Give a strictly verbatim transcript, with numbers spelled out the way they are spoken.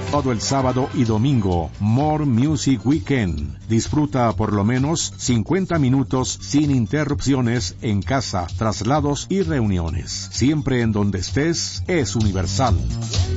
Todo el sábado y domingo, More Music Weekend. Disfruta por lo menos cincuenta minutos sin interrupciones en casa, traslados y reuniones. Siempre en donde estés, es Universal.